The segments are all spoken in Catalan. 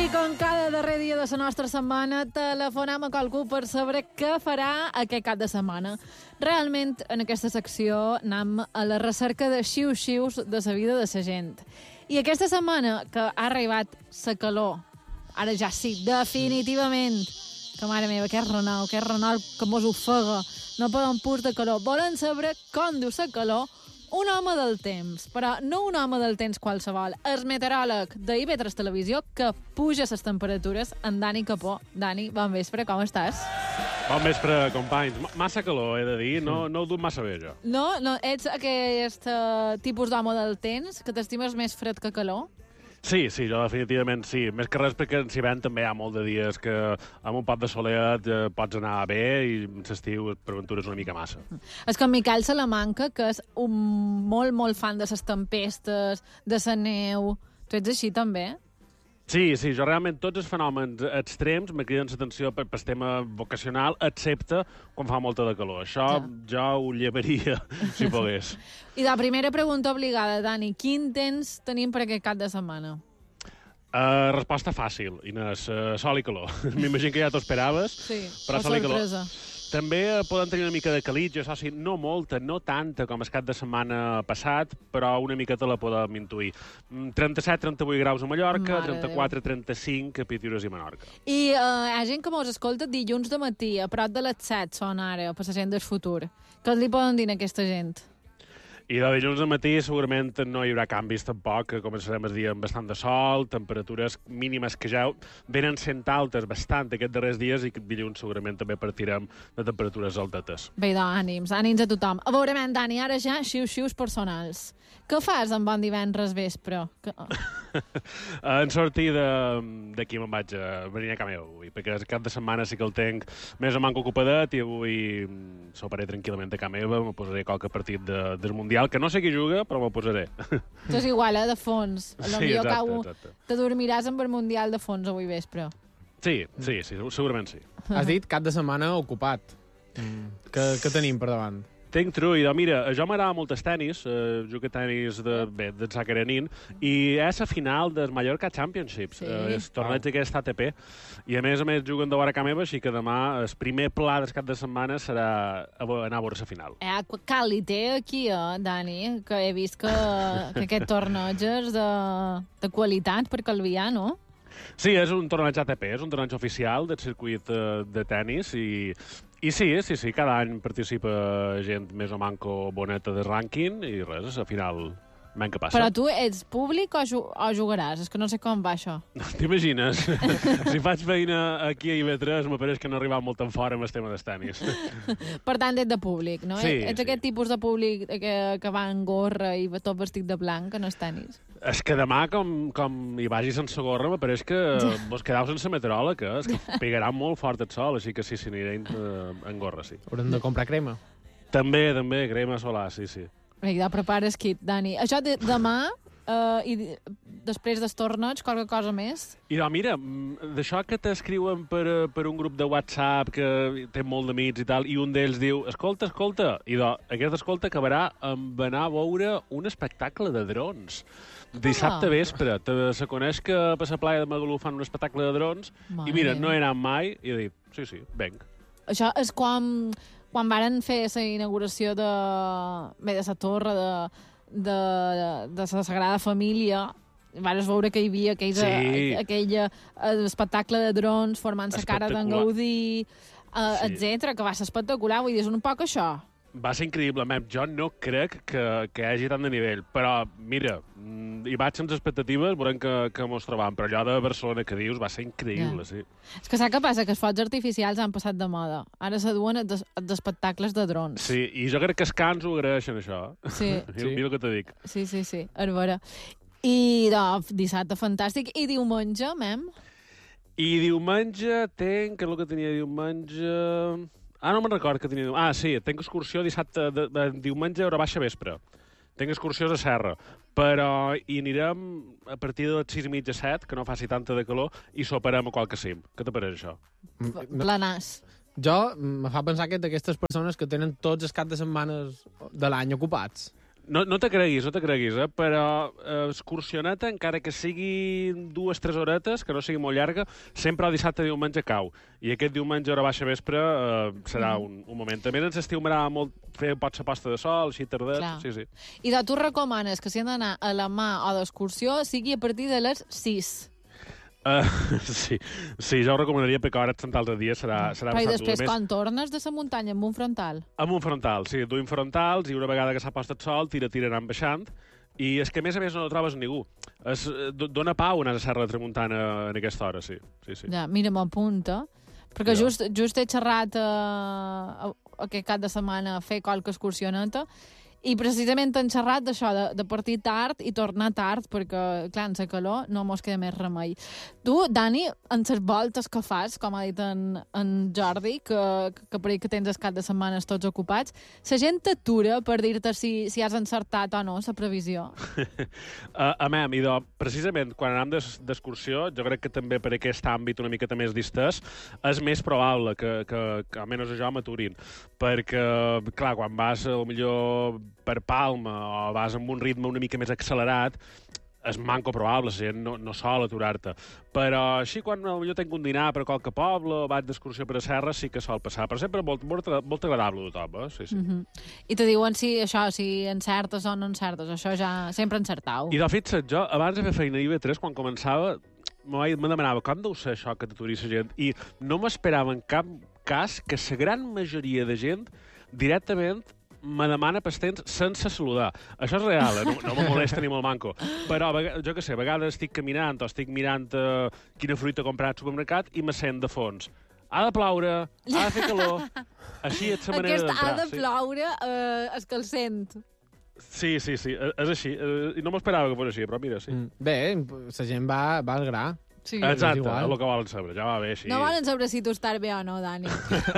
I com cada darrer dia de la nostra setmana, telefonem a qualcú per saber què farà aquest cap de setmana. Realment, en aquesta secció, anem a la recerca de xiu-xius de la vida de la gent. I aquesta setmana, que ha arribat la calor, ara ja sí, definitivament, que mare meva, aquest renau, que mos ofega, no podem pur de calor. Volen saber com diu la calor un home del temps, però no un home del temps qualsevol, el meteoròleg d'IV3 Televisió que puja les temperatures, en Dani Capó. Dani, bon vespre, com estàs? Bon vespre, companys. Massa calor, he de dir. No ho duc massa bé, jo. No, ets aquest tipus d'home del temps, que t'estimes més fred que calor? Sí, jo definitivament sí. Més que res perquè en Civent també hi ha molt de dies que amb un pot de soleat pots anar bé i l'estiu per aventura és una mica massa. És que en Miquel Salamanca, que és un molt fan de les tempestes, de la neu... Tu ets així també? Sí, jo realment tots els fenòmens extrems me criden l'atenció per tema vocacional, excepte quan fa molta de calor. Això jo ho llevaria, si pogués. I la primera pregunta obligada, Dani, quin temps tenim per aquest cap de setmana? Resposta fàcil, Inés, sol i calor. M'imagino que ja t'ho esperaves, sí, però sol i calor. Sorpresa. També poden tenir una mica de calitja, això sí, no molta, no tanta com el cap de setmana passat, però una miqueta la podem intuir. 37-38 graus a Mallorca, 34-35 a Pitiures i Menorca. I hi ha gent que mos escolta dilluns de matí, a prop de les 7 són ara, per la gent del futur. Què li poden dir a aquesta gent? I de dilluns al matí segurament no hi haurà canvis tampoc, que començarem el dia amb bastant de sol, temperatures mínimes que ja venen sent altes bastant aquests darrers dies i dilluns segurament també partirem de temperatures altetes. Bé, ànims a tothom. A veure, Dani, ara ja xiu-xius personals. Què fas en bon divendres vespre? En sortir d'aquí me'n vaig a venir a casa meva avui, perquè el cap de setmana sí que el tenc més o manco ocupadet i avui soparé tranquil·lament a casa meva, me posaré qualque partit del Mundial, que no sé qui juga, però me'l posaré. Això és igual, de fons. Sí, exacte. Te dormiràs amb el Mundial de fons avui vespre. Sí, segurament sí. Has dit cap de setmana ocupat. Què tenim per davant? Tenc trull. Mira, jo m'agrada molt el tenis, jugo a tenis de Sacaranín, i és la final del Mallorca Championships, el torneig aquest ATP, i a més juguen de vora a casa meva, així que demà el primer pla del cap de setmana serà anar a veure la final. Cali té aquí, Dani, que he vist que aquest torneig és de qualitat per Calvià, no? Sí, és un torneig ATP, és un torneig oficial del circuit de tenis i sí, cada any participa gent més o manco boneta de rànquing i res, al final menys que passa. Però tu ets públic o jugaràs? És que no sé com va això. T'imagines? Si faig feina aquí a IB3 m'apareix que no he arribat molt tan fora amb el tema del tenis. Per tant, ets de públic, no? Sí, ets aquest tipus de públic que va en gorra i tot vestit de blanc, que no és tenis. És que demà, com hi vagi sense gorra, m'apareix que vos quedeu sense meteoròleg, és que pegarà molt fort el sol, així que sí, aniré en gorra, sí. Haurem de comprar crema. També, crema solar, sí. Ja prepares kit, Dani. Això demà i després del torneig, qualque cosa més? I mira, d'això que t'escriuen per un grup de WhatsApp que té molt d'amics i tal, i un d'ells diu, escolta, i aquesta escolta acabarà amb anar a veure un espectacle de drons. Dissabte vespre. Se coneix que a la playa de Magalú fan un espectacle de drons, i mira, no he anat mai, i he dit, sí, venc. Això és quan varen fer la inauguració de la torre de la Sagrada Família, vares veure que hi havia aquell espectacle de drons formant la cara d'en Gaudí, etc, que va ser espectacular. Vull dir, és un poc això. Va ser increïble, jo no crec que hi hagi tant de nivell, però mira, hi vaig sense expectatives, veurem que mos trobam, però allò de Barcelona que dius va ser increïble, sí. És que saps què passa? Que els focs artificials han passat de moda. Ara se duen els espectacles de drons. Sí, i jo crec que els cans ho agraeixen, això. Sí. Mira el que te dic. Sí, a veure. I dissabte fantàstic. I diumenge, mem? I diumenge tenc, què és el que tenia diumenge... no me'n record que tenia... Sí, tenc excursió dissabte, diumenge, hora baixa vespre. Tenc excursions a Serra, però hi anirem a partir de les 6:30, 7, que no faci tanta de calor, i soparem a qualque cim. Què te pareix, això? Planàs. Jo me fa pensar que d'aquestes persones que tenen tots els caps de setmanes de l'any ocupats. No te creguis, però excursioneta, encara que sigui 2-3 horetes, que no sigui molt llarga, sempre el dissabte i diumenge cau. I aquest diumenge, hora baixa vespre, serà un moment. També ens estiu m'agrada molt fer potser posta de sol, així tardet. Sí. I tu recomanes que si han d'anar a la mà o d'excursió sigui a partir de les 6. Sí, jo ho recomanaria perquè ara tant altre dia serà però i després, quan tornes de la muntanya amb un frontal? Amb un frontal, sí, duim frontals i una vegada que s'ha post el sol, tira anant baixant. I és que, a més no trobes ningú. Dóna pau anar a Serra de Tramuntana en aquesta hora, sí. Ja, mira, m'apunta, perquè just he xerrat aquest cap de setmana a fer qualque excursioneta i precisament han xerrat d'això, de partir tard i tornar tard, perquè, clar, en la calor no mos queda més remei. Tu, Dani, en les voltes que fas, com ha dit en Jordi, que per ahir que tens el cap de setmana tots ocupats, la gent t'atura per dir-te si has encertat o no la previsió? Precisament, quan anem d'excursió, jo crec que també per aquest àmbit una miqueta més distès, és més probable que almenys jo m'aturin. Perquè, clar, quan vas, millor per Palma o vas amb un ritme una mica més accelerat, és manco probable, la gent no sol aturar-te. Però així, quan potser tinc un dinar per qualque poble o vaig d'excursió per a serra, sí que sol passar. Per sempre, molt agradable a tothom, Sí. I te diuen si encertes o no encertes, això ja sempre encertau. I de fet, jo, abans de fer feina a IB3, quan començava, me demanava com deu ser això que t'aturi la gent, i no m'esperava en cap cas que la gran majoria de gent directament me demana pastens sense saludar. Això és real, no me molesta ni molt manco. Però, jo què sé, a vegades estic caminant o estic mirant quina fruita he comprat al supermercat i me sent de fons. Ha de ploure, ha de fer calor. Així és la manera d'entrar. Ha de ploure és que el sent. Sí, és així. I no m'esperava que fos així, però mira, sí. Bé, la gent va al gra. Sí. Exacte, el que volen saber, ja va bé així. No volen saber si tu estàs bé o no, Dani.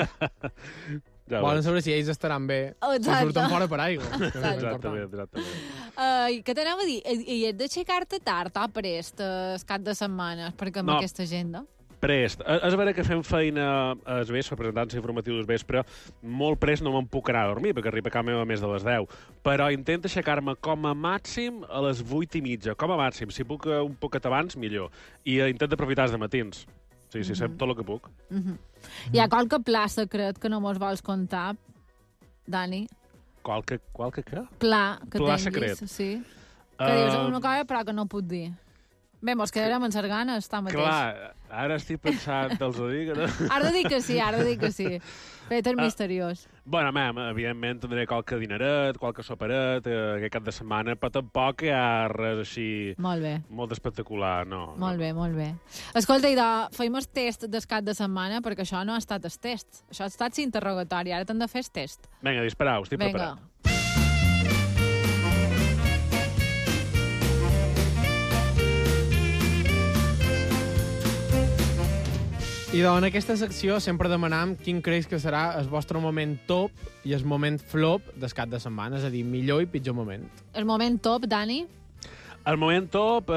Volen saber si ells estaran bé. Si surten fora per aigua. Exactament. Què t'anava a dir? I has d'aixecar-te tard o prest el cap de setmana perquè amb aquesta agenda? Prest. És vera que fem feina als vespre, representants informatius al vespre, molt prest no me'n puc anar a dormir, perquè arriba a casa meva més de les 10. Però intento aixecar-me com a màxim a les 8:30, com a màxim. Si puc un poquet abans, millor. I intento aprofitar els matins. Sí, sé tot el que puc. Hi ha qualque pla secret que no mos vols contar, Dani? Qualque què? Pla que Pla tinguis, secret. sí. Que dius una cosa però que no puc dir. Bé, mos quedarem amb les ganes, està mateix. Clar, ara estic pensant, te'ls ho dic, no? Ara de dir que sí. Peter misteriós. Bueno, evidentment tindré qualque dineret, qualque soperet, aquest cap de setmana, però tampoc hi ha res així... Molt bé. Molt espectacular, no. Molt bé. Escolta, feim el test del cap de setmana, perquè això no ha estat el test. Això ha estat l'interrogatori, ara t'han de fer el test. Vinga, disparau, estic preparat. I en aquesta secció sempre demanam quin creus que serà el vostre moment top i el moment flop del cap de setmana, és a dir, millor i pitjor moment. El moment top, Dani? El moment top,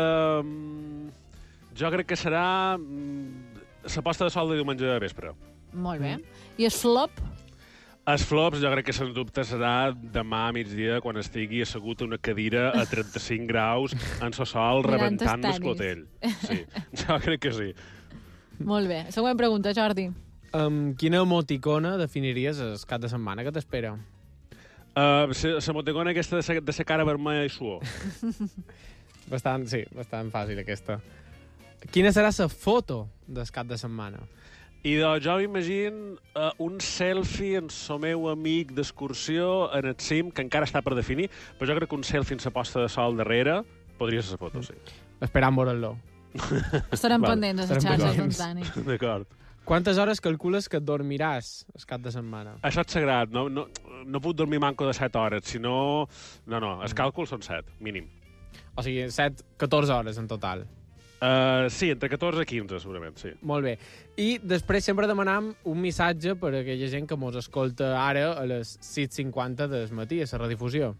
jo crec que serà la posta de sol de diumenge de vespre. Molt bé. I el flop? Els flops jo crec que sens dubte serà demà a migdia quan estigui assegut a una cadira a 35 graus en so sol rebentant l'escotell. Sí, jo crec que sí. Molt bé. Següent pregunta, Jordi. Quina emoticona definiries el cap de setmana que t'espera? L'emoticona aquesta de ser cara vermella i suor. Bastant fàcil, aquesta. Quina serà la foto del cap de setmana? I jo m'imagino un selfie amb el meu amic d'excursió en el cim, que encara està per definir, però jo crec que un selfie amb la posta de sol darrere podria ser la foto, sí. Esperant veure-lo. Estarem pendents de les xarxes d'en Dani. D'acord. Quantes hores calcules que et dormiràs el cap de setmana? Això és sagrat. No puc dormir manco de 7 hores. Si no... No, els càlculs són 7, mínim. O sigui, 14 hores en total. Sí, entre 14 i 15, segurament, sí. Molt bé. I després sempre demanam un missatge per a aquella gent que mos escolta ara a les 6:50 del matí, a la redifusió.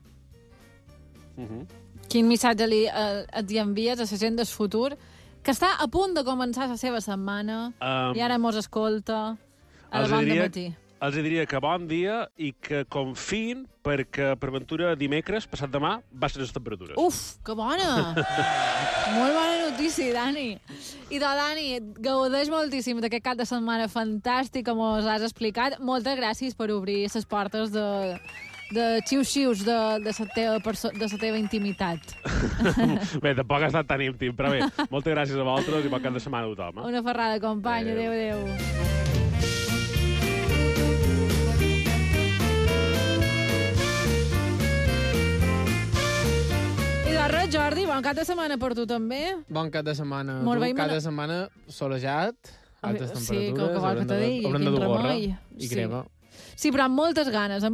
Quin missatge et envies a la gent del futur que està a punt de començar la seva setmana i ara mos escolta a davant de matí? els diria que bon dia i que confin perquè per ventura dimecres, passat demà, baixen les temperatures. Uf, que bona! Molt bona notícia, Dani. I de Dani, gaudeix moltíssim d'aquest cap de setmana fantàstic que mos has explicat. Moltes gràcies per obrir les portes de xiu-xius de la teva intimitat. Bé, tampoc ha estat tan íntim, però bé, moltes gràcies a vosaltres i bon cap de setmana a tothom. Una ferrada, company. Adéu. I de res, Jordi, bon cap de setmana per tu també. Bon cap de setmana. Cap de setmana solejat, altes temperatures. Sí, que vol que te digui, quin remei. I crema. Sí, però amb moltes ganes,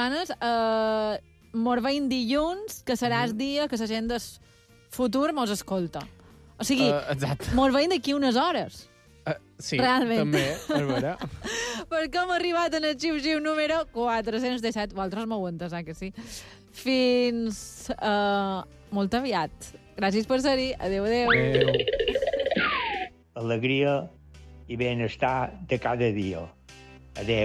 mos veiem dilluns, que serà el dia que la gent del futur mos escolta. O sigui, mos veiem d'aquí unes hores. Sí, realment. també, és vera. Perquè hem arribat en el xiu-xiu número 417. Vosaltres m'ho aguentes, que sí? Fins molt aviat. Gràcies per ser-hi. Adéu. Alegria i benestar de cada dia. Adéu.